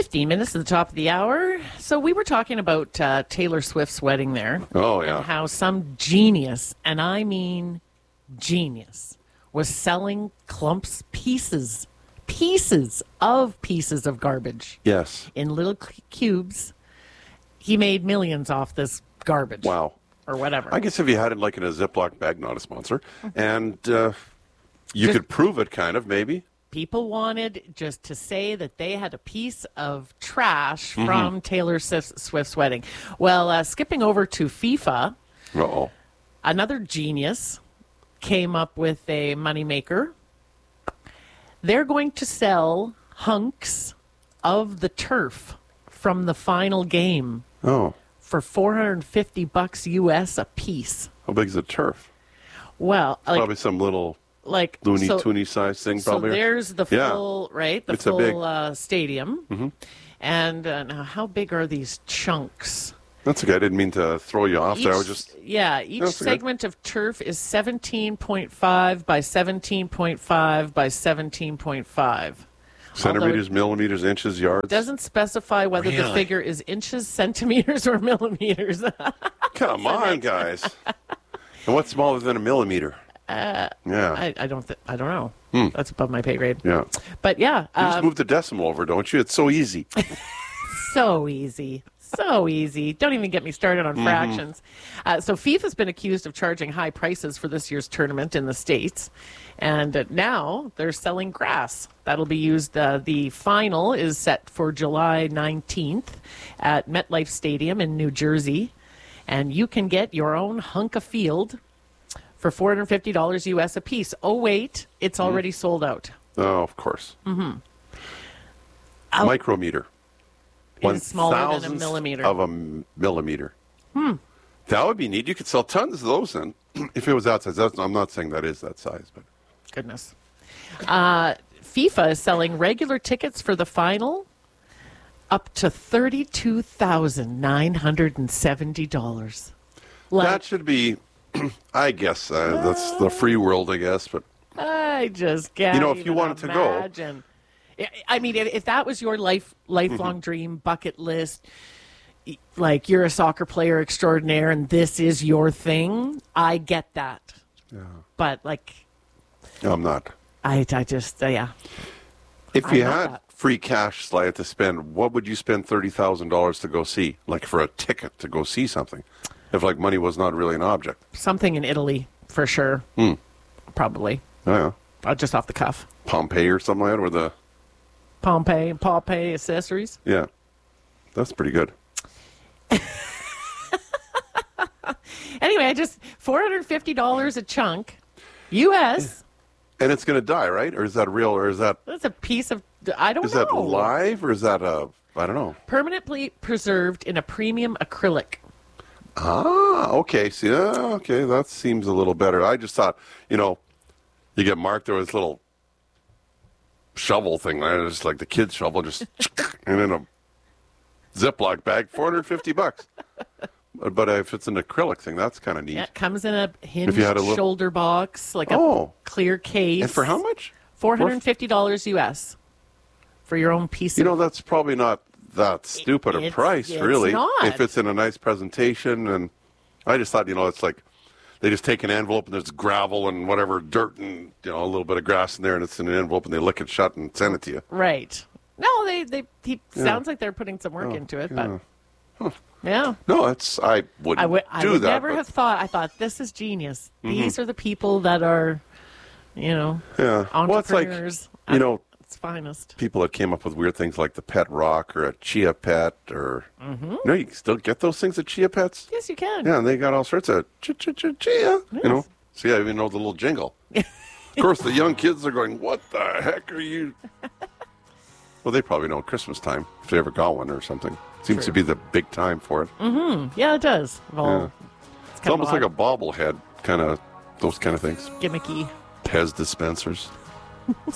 15 minutes to the top of the hour. So we were talking about Taylor Swift's wedding there. Oh, yeah. And how some genius, and I mean genius, was selling pieces of garbage. Yes. In little cubes. He made millions off this garbage. Wow. Or whatever. I guess if you had it like in a Ziploc bag, not a sponsor, and you could prove it kind of, maybe. People wanted just to say that they had a piece of trash from Taylor Swift's wedding. Well, skipping over to FIFA, Uh-oh. another genius came up with a moneymaker. They're going to sell hunks of the turf from the final game Oh. for $450 US a piece. How big is the turf? Well, Probably some little Looney Tooney size thing, probably. So there's the full, right? The It's a full stadium. And now how big are these chunks? That's okay. I didn't mean to throw you off there. I was just... Each segment of turf is 17.5 by 17.5 by 17.5. Centimeters, millimeters, inches, yards. Doesn't specify whether the figure is inches, centimeters, or millimeters. Come on, guys. And what's smaller than a millimeter? I don't know. That's above my pay grade. Yeah. But yeah. You just move the decimal over, don't you? It's so easy. So easy. So easy. Don't even get me started on fractions. So FIFA's been accused of charging high prices for this year's tournament in the States. And now they're selling grass. That'll be used. The final is set for July 19th at MetLife Stadium in New Jersey. And you can get your own hunk of field for $450 US a piece. Oh, wait. It's already sold out. Oh, of course. Micrometer. It's smaller than a millimeter. Of a millimeter. That would be neat. You could sell tons of those then. If it was that size. I'm not saying that is that size, but... Goodness. FIFA is selling regular tickets for the final up to $32,970. That should be, I guess, that's the free world, I guess, but... I just can't if you wanted to go... I mean, if that was your lifelong dream, bucket list, like you're a soccer player extraordinaire and this is your thing, I get that. Yeah. But, like... No, I'm not. I just, yeah. If you had free cash, Sly, to spend, what would you spend $30,000 to go see? Like for a ticket to go see something? If like money was not really an object. Something in Italy, for sure. Probably. Oh, yeah. Just off the cuff. Pompeii or something like that, or the... Pompeii accessories. Yeah. That's pretty good. Anyway, just $450 a chunk, U.S. And it's going to die, right? Or is that real? Or is that... That's a piece of... I don't know. Is that live? Or is that a... I don't know. Permanently preserved in a premium acrylic. Ah, okay. See, okay. That seems a little better. I just thought, you get marked there with this little shovel thing, right? Just like the kid's shovel, just and in a Ziploc bag, $450. But if it's an acrylic thing, that's kind of neat. Yeah, it comes in a hinged shoulder box, like a clear case. And for how much? $450 US for your own piece. That's probably not that stupid a price, really. It's not. If it's in a nice presentation. And I just thought, it's like they just take an envelope and there's gravel and whatever, dirt and, a little bit of grass in there, and it's in an envelope and they lick it shut and send it to you. Right. No, he sounds like they're putting some work into it, but... Yeah. No, I would never have thought. I thought, this is genius. These are the people that are, entrepreneurs. Well, it's finest. People that came up with weird things like the pet rock or a chia pet or... you can still get those things at Chia Pets? Yes, you can. Yeah, and they got all sorts of chia. Yes. See, I even know the little jingle. Of course, the young kids are going, what the heck are you... Well, they probably know at Christmas time, if they ever got one or something. Seems to be the big time for it. Yeah, it does. Well, it's almost like a bobblehead, those kind of things. Gimmicky. Pez dispensers.